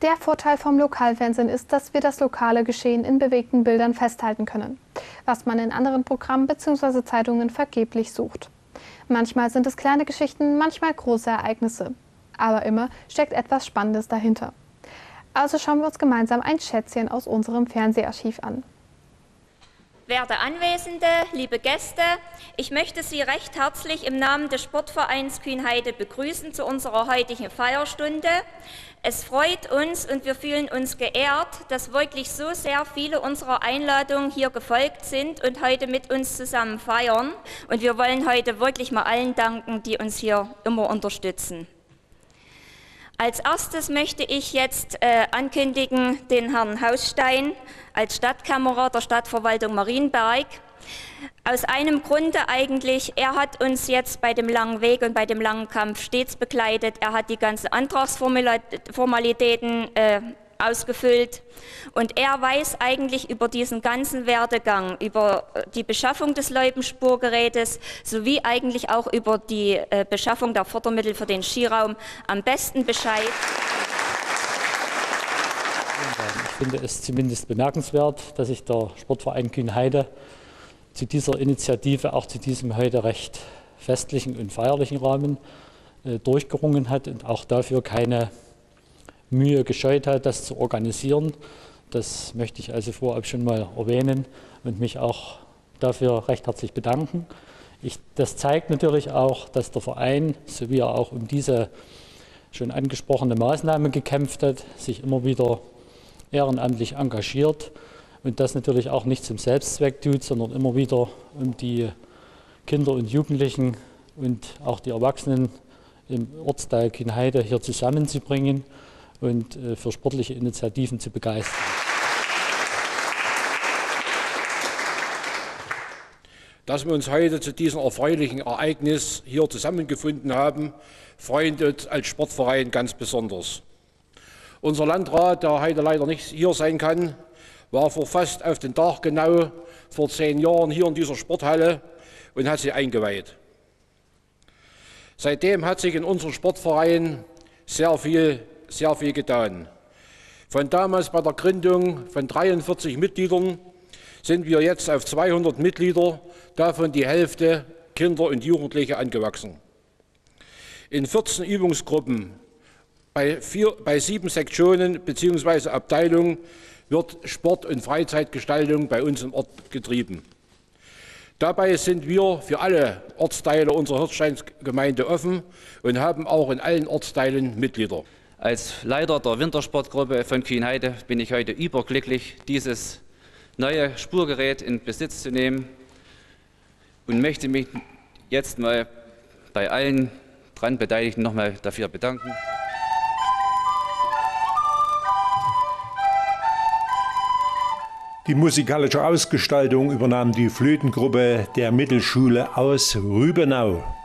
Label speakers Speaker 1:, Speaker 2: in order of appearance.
Speaker 1: Der Vorteil vom Lokalfernsehen ist, dass wir das lokale Geschehen in bewegten Bildern festhalten können, was man in anderen Programmen bzw. Zeitungen vergeblich sucht. Manchmal sind es kleine Geschichten, manchmal große Ereignisse. Aber immer steckt etwas Spannendes dahinter. Also schauen wir uns gemeinsam ein Schätzchen aus unserem Fernseharchiv an.
Speaker 2: Werte Anwesende, liebe Gäste, ich möchte Sie recht herzlich im Namen des Sportvereins Kühnheide begrüßen zu unserer heutigen Feierstunde. Es freut uns und wir fühlen uns geehrt, dass wirklich so sehr viele unserer Einladungen hier gefolgt sind und heute mit uns zusammen feiern. Und wir wollen heute wirklich mal allen danken, die uns hier immer unterstützen. Als erstes möchte ich jetzt ankündigen den Herrn Hausstein als Stadtkämmerer der Stadtverwaltung Marienberg. Aus einem Grunde eigentlich, er hat uns jetzt bei dem langen Weg und bei dem langen Kampf stets begleitet. Er hat die ganzen Antragsformalitäten ausgefüllt und er weiß eigentlich über diesen ganzen Werdegang, über die Beschaffung des Loipenspurgerätes sowie eigentlich auch über die Beschaffung der Fördermittel für den Skiraum am besten Bescheid.
Speaker 3: Ich finde es zumindest bemerkenswert, dass sich der Sportverein Kühnheide zu dieser Initiative, auch zu diesem heute recht festlichen und feierlichen Rahmen durchgerungen hat und auch dafür keine Mühe gescheut hat, das zu organisieren. Das möchte ich also vorab schon mal erwähnen und mich auch dafür recht herzlich bedanken. Das zeigt natürlich auch, dass der Verein, so wie er auch um diese schon angesprochene Maßnahme gekämpft hat, sich immer wieder ehrenamtlich engagiert und das natürlich auch nicht zum Selbstzweck tut, sondern immer wieder um die Kinder und Jugendlichen und auch die Erwachsenen im Ortsteil Kühnheide hier zusammenzubringen und für sportliche Initiativen zu begeistern.
Speaker 4: Dass wir uns heute zu diesem erfreulichen Ereignis hier zusammengefunden haben, freut uns als Sportverein ganz besonders. Unser Landrat, der heute leider nicht hier sein kann, war vor fast auf den Tag genau vor 10 Jahren hier in dieser Sporthalle und hat sie eingeweiht. Seitdem hat sich in unserem Sportverein sehr viel getan. Von damals bei der Gründung von 43 Mitgliedern sind wir jetzt auf 200 Mitglieder, davon die Hälfte Kinder und Jugendliche angewachsen. In 14 Übungsgruppen bei 7 Sektionen bzw. Abteilungen wird Sport- und Freizeitgestaltung bei uns im Ort getrieben. Dabei sind wir für alle Ortsteile unserer Hirtsteingemeinde offen und haben auch in allen Ortsteilen Mitglieder.
Speaker 5: Als Leiter der Wintersportgruppe von Kühnheide bin ich heute überglücklich, dieses neue Spurgerät in Besitz zu nehmen und möchte mich jetzt mal bei allen dran Beteiligten nochmal dafür bedanken.
Speaker 6: Die musikalische Ausgestaltung übernahm die Flötengruppe der Mittelschule aus Rübenau.